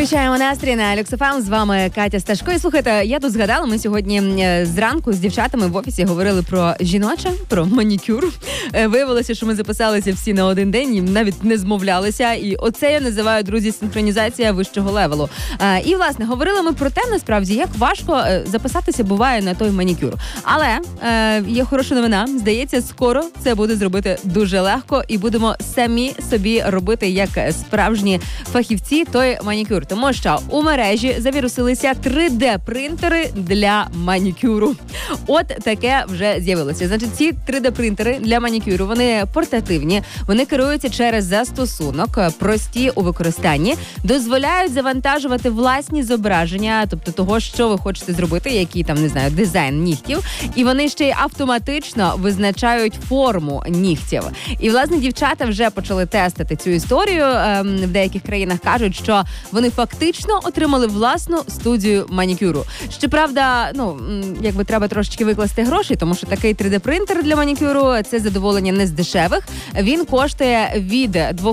Підвищаємо настрій на Люкс ФМ. З вами Катя Сташко. І слухайте, я тут згадала, ми сьогодні зранку з дівчатами в офісі говорили про жіноче, про манікюр. Виявилося, що ми записалися всі на один день і навіть не змовлялися. І оце я називаю, друзі, синхронізація вищого левелу. І, власне, говорили ми про те, насправді, як важко записатися буває на той манікюр. Але є хороша новина. Здається, скоро це буде зробити дуже легко і будемо самі собі робити, як справжні фахівці, той манікюр. Тому що у мережі завірусилися 3D-принтери для манікюру. От таке вже з'явилося. Значить, ці 3D-принтери для манікюру, вони портативні, вони керуються через застосунок, прості у використанні, дозволяють завантажувати власні зображення, тобто того, що ви хочете зробити, який там, не знаю, дизайн нігтів, і вони ще й автоматично визначають форму нігтів. І, власне, дівчата вже почали тестити цю історію. В деяких країнах кажуть, що вони фактично отримали власну студію манікюру. Щоправда, якби треба трошечки викласти гроші, тому що такий 3D-принтер для манікюру – це задоволення не з дешевих. Він коштує від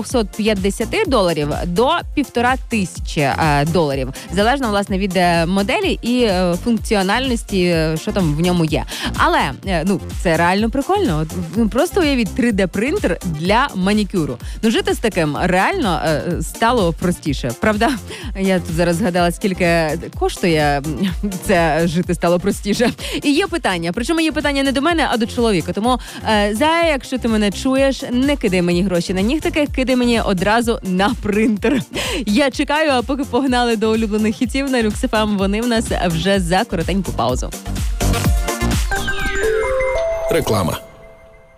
$250 до $1500, залежно, власне, від моделі і функціональності, що там в ньому є. Але, це реально прикольно. Просто уявіть 3D-принтер для манікюру. Жити з таким реально стало простіше, правда? Я тут зараз згадала, скільки коштує це жити стало простіше. І є питання, причому є питання не до мене, а до чоловіка. Тому, Зая, якщо ти мене чуєш, не кидай мені гроші на нігтики, кидай мені одразу на принтер. Я чекаю, а поки погнали до улюблених хітів на Люкс ФМ, вони в нас вже за коротеньку паузу. Реклама.